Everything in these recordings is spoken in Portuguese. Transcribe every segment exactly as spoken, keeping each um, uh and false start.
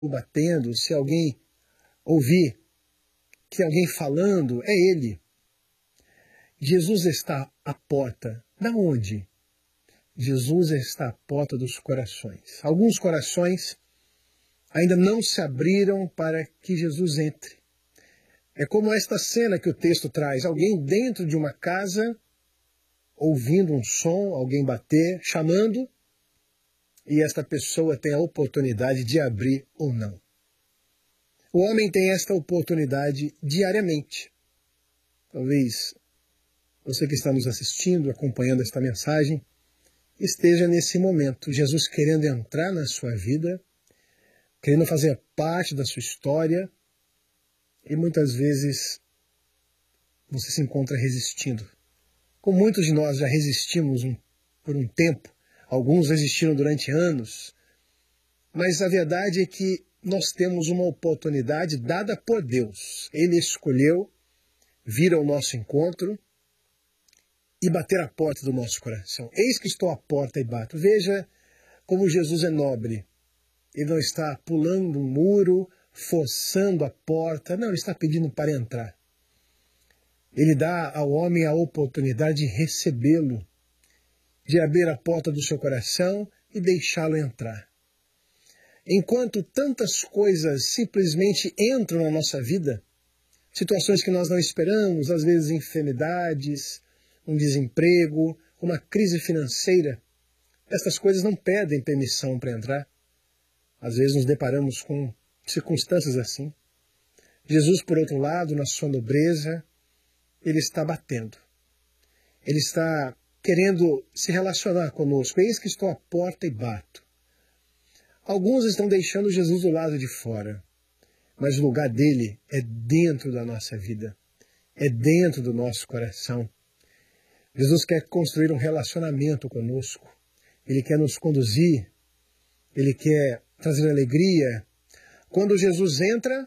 batendo, se alguém ouvir que alguém falando, é ele. Jesus está à porta. Da onde? Jesus está à porta dos corações. Alguns corações ainda não se abriram para que Jesus entre. É como esta cena que o texto traz. Alguém dentro de uma casa, ouvindo um som, alguém bater, chamando, e esta pessoa tem a oportunidade de abrir ou não. O homem tem esta oportunidade diariamente. Talvez você que está nos assistindo, acompanhando esta mensagem, esteja nesse momento, Jesus querendo entrar na sua vida, querendo fazer parte da sua história, e muitas vezes você se encontra resistindo. Como muitos de nós já resistimos um, por um tempo, alguns resistiram durante anos, mas a verdade é que nós temos uma oportunidade dada por Deus. Ele escolheu vir ao nosso encontro e bater a porta do nosso coração. Eis que estou à porta e bato. Veja como Jesus é nobre. Ele não está pulando um muro, forçando a porta. Não, ele está pedindo para entrar. Ele dá ao homem a oportunidade de recebê-lo, de abrir a porta do seu coração e deixá-lo entrar. Enquanto tantas coisas simplesmente entram na nossa vida, situações que nós não esperamos, às vezes enfermidades, um desemprego, uma crise financeira, essas coisas não pedem permissão para entrar. Às vezes nos deparamos com circunstâncias assim. Jesus, por outro lado, na sua nobreza, ele está batendo. Ele está querendo se relacionar conosco. Eis que estou à porta e bato. Alguns estão deixando Jesus do lado de fora, mas o lugar dele é dentro da nossa vida, é dentro do nosso coração. Jesus quer construir um relacionamento conosco, ele quer nos conduzir, ele quer trazer alegria. Quando Jesus entra,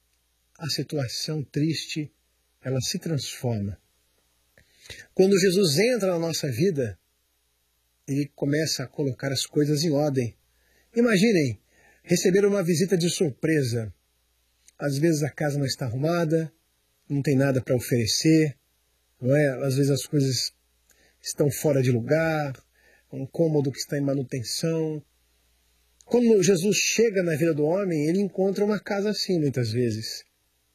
a situação triste, ela se transforma. Quando Jesus entra na nossa vida, ele começa a colocar as coisas em ordem. Imaginem, receber uma visita de surpresa. Às vezes a casa não está arrumada, não tem nada para oferecer, não é? Às vezes as coisas estão fora de lugar, um cômodo que está em manutenção. Quando Jesus chega na vida do homem, ele encontra uma casa assim, muitas vezes,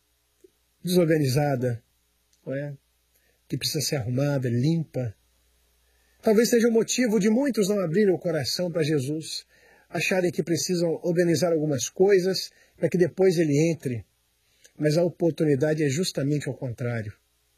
desorganizada, não é? Que precisa ser arrumada, limpa. Talvez seja o motivo de muitos não abrirem o coração para Jesus, acharem que precisam organizar algumas coisas para que depois ele entre. Mas a oportunidade é justamente ao contrário.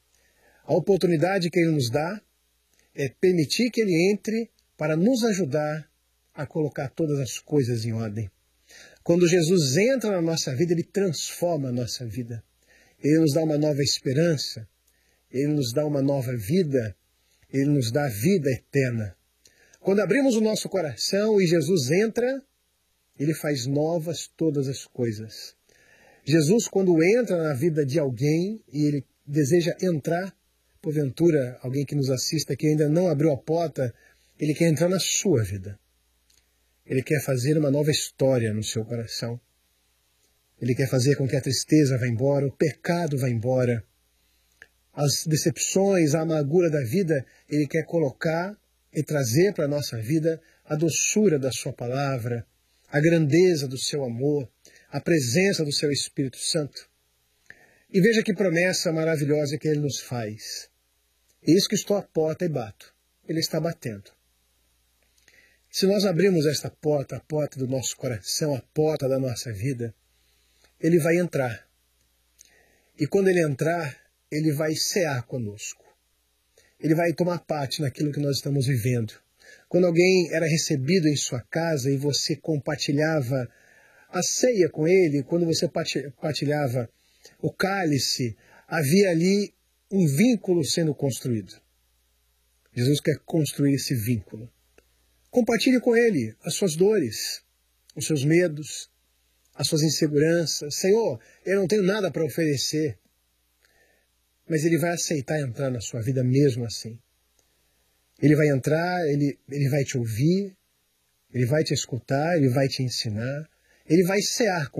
A oportunidade que ele nos dá é permitir que ele entre para nos ajudar a colocar todas as coisas em ordem. Quando Jesus entra na nossa vida, ele transforma a nossa vida. Ele nos dá uma nova esperança, ele nos dá uma nova vida, ele nos dá vida eterna. Quando abrimos o nosso coração e Jesus entra, ele faz novas todas as coisas. Jesus, quando entra na vida de alguém e ele deseja entrar, porventura, alguém que nos assista que ainda não abriu a porta, ele quer entrar na sua vida. Ele quer fazer uma nova história no seu coração. Ele quer fazer com que a tristeza vá embora, o pecado vá embora, as decepções, a amargura da vida, ele quer colocar e trazer para a nossa vida a doçura da sua palavra, a grandeza do seu amor, a presença do seu Espírito Santo. E veja que promessa maravilhosa que ele nos faz. Eis que estou à porta e bato. Ele está batendo. Se nós abrirmos esta porta, a porta do nosso coração, a porta da nossa vida, ele vai entrar. E quando ele entrar, ele vai cear conosco. Ele vai tomar parte naquilo que nós estamos vivendo. Quando alguém era recebido em sua casa e você compartilhava a ceia com ele, quando você partilhava o cálice, havia ali um vínculo sendo construído. Jesus quer construir esse vínculo. Compartilhe com ele as suas dores, os seus medos, as suas inseguranças. Senhor, eu não tenho nada para oferecer. Mas ele vai aceitar entrar na sua vida mesmo assim. Ele vai entrar, ele, ele vai te ouvir, ele vai te escutar, ele vai te ensinar, Ele vai cear